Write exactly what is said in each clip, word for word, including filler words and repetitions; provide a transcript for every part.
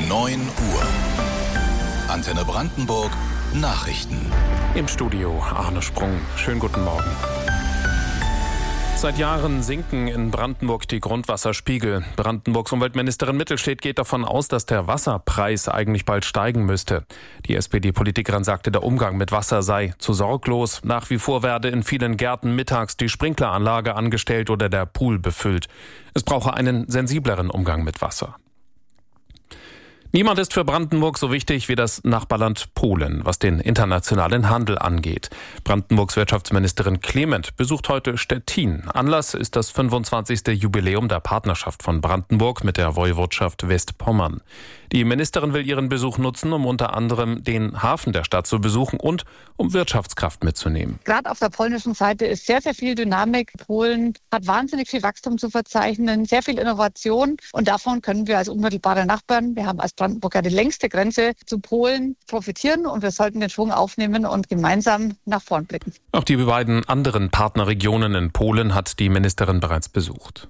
neun Uhr. Antenne Brandenburg Nachrichten. Im Studio Arne Sprung. Schönen guten Morgen. Seit Jahren sinken in Brandenburg die Grundwasserspiegel. Brandenburgs Umweltministerin Mittelstedt geht davon aus, dass der Wasserpreis eigentlich bald steigen müsste. Die S P D-Politikerin sagte, der Umgang mit Wasser sei zu sorglos. Nach wie vor werde in vielen Gärten mittags die Sprinkleranlage angestellt oder der Pool befüllt. Es brauche einen sensibleren Umgang mit Wasser. Niemand ist für Brandenburg so wichtig wie das Nachbarland Polen, was den internationalen Handel angeht. Brandenburgs Wirtschaftsministerin Clement besucht heute Stettin. Anlass ist das fünfundzwanzigste Jubiläum der Partnerschaft von Brandenburg mit der Woiwodschaft Westpommern. Die Ministerin will ihren Besuch nutzen, um unter anderem den Hafen der Stadt zu besuchen und um Wirtschaftskraft mitzunehmen. Gerade auf der polnischen Seite ist sehr, sehr viel Dynamik. Polen hat wahnsinnig viel Wachstum zu verzeichnen, sehr viel Innovation. Und davon können wir als unmittelbare Nachbarn, wir haben als Brandenburg ja die längste Grenze zu Polen, profitieren. Und wir sollten den Schwung aufnehmen und gemeinsam nach vorn blicken. Auch die beiden anderen Partnerregionen in Polen hat die Ministerin bereits besucht.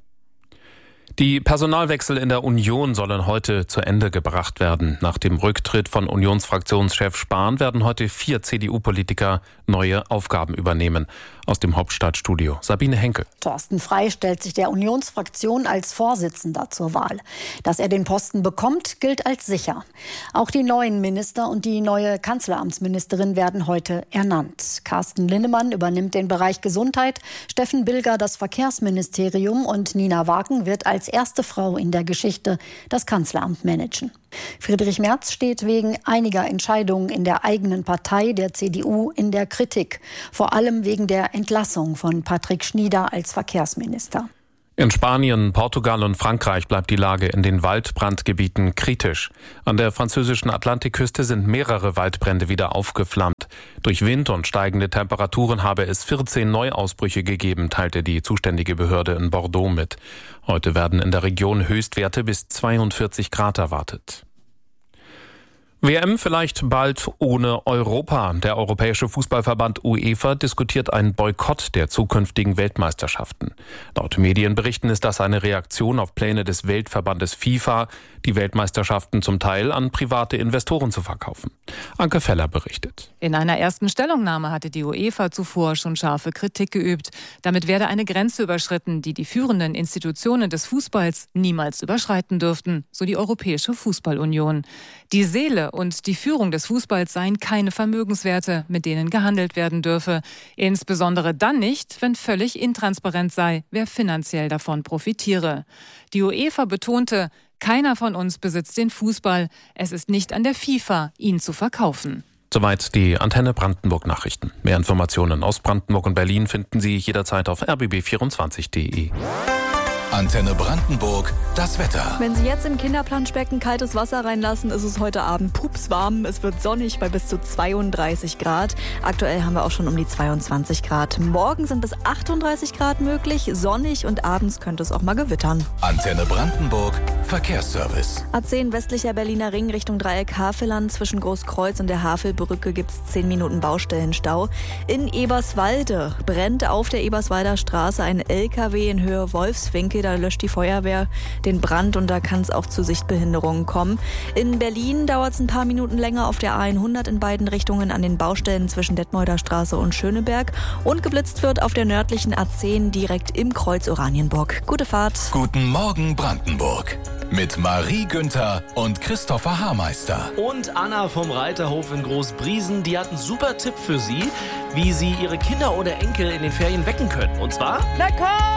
Die Personalwechsel in der Union sollen heute zu Ende gebracht werden. Nach dem Rücktritt von Unionsfraktionschef Spahn werden heute vier C D U-Politiker neue Aufgaben übernehmen. Aus dem Hauptstadtstudio Sabine Henkel. Thorsten Frey stellt sich der Unionsfraktion als Vorsitzender zur Wahl. Dass er den Posten bekommt, gilt als sicher. Auch die neuen Minister und die neue Kanzleramtsministerin werden heute ernannt. Carsten Linnemann übernimmt den Bereich Gesundheit, Steffen Bilger das Verkehrsministerium und Nina Wagen wird als erste Frau in der Geschichte das Kanzleramt managen. Friedrich Merz steht wegen einiger Entscheidungen in der eigenen Partei, der C D U, in der Kritik. Vor allem wegen der Entlassung von Patrick Schnieder als Verkehrsminister. In Spanien, Portugal und Frankreich bleibt die Lage in den Waldbrandgebieten kritisch. An der französischen Atlantikküste sind mehrere Waldbrände wieder aufgeflammt. Durch Wind und steigende Temperaturen habe es vierzehn Neuausbrüche gegeben, teilte die zuständige Behörde in Bordeaux mit. Heute werden in der Region Höchstwerte bis zweiundvierzig Grad erwartet. W M vielleicht bald ohne Europa. Der Europäische Fußballverband UEFA diskutiert einen Boykott der zukünftigen Weltmeisterschaften. Laut Medienberichten ist das eine Reaktion auf Pläne des Weltverbandes FIFA, die Weltmeisterschaften zum Teil an private Investoren zu verkaufen. Anke Feller berichtet. In einer ersten Stellungnahme hatte die UEFA zuvor schon scharfe Kritik geübt. Damit werde eine Grenze überschritten, die die führenden Institutionen des Fußballs niemals überschreiten dürften, so die Europäische Fußballunion. Die Seele und die Führung des Fußballs seien keine Vermögenswerte, mit denen gehandelt werden dürfe. Insbesondere dann nicht, wenn völlig intransparent sei, wer finanziell davon profitiere. Die UEFA betonte, keiner von uns besitzt den Fußball. Es ist nicht an der FIFA, ihn zu verkaufen. Soweit die Antenne Brandenburg Nachrichten. Mehr Informationen aus Brandenburg und Berlin finden Sie jederzeit auf r b b vierundzwanzig punkt d e. Antenne Brandenburg, das Wetter. Wenn Sie jetzt im Kinderplanschbecken kaltes Wasser reinlassen, ist es heute Abend pupswarm. Es wird sonnig bei bis zu zweiunddreißig Grad. Aktuell haben wir auch schon um die zweiundzwanzig Grad. Morgen sind bis achtunddreißig Grad möglich, sonnig und abends könnte es auch mal gewittern. Antenne Brandenburg, Verkehrsservice. A zehn westlicher Berliner Ring Richtung Dreieck Havelland. Zwischen Großkreuz und der Havelbrücke gibt es zehn Minuten Baustellenstau. In Eberswalde brennt auf der Eberswalder Straße ein L K W in Höhe Wolfswinkel. Da löscht die Feuerwehr den Brand und da kann es auch zu Sichtbehinderungen kommen. In Berlin dauert es ein paar Minuten länger auf der A hundert in beiden Richtungen an den Baustellen zwischen Detmolder Straße und Schöneberg. Und geblitzt wird auf der nördlichen A zehn direkt im Kreuz Oranienburg. Gute Fahrt. Guten Morgen Brandenburg. Mit Marie Günther und Christopher Haarmeister. Und Anna vom Reiterhof in Großbriesen, die hat einen super Tipp für Sie, wie Sie Ihre Kinder oder Enkel in den Ferien wecken können. Und zwar... Na komm!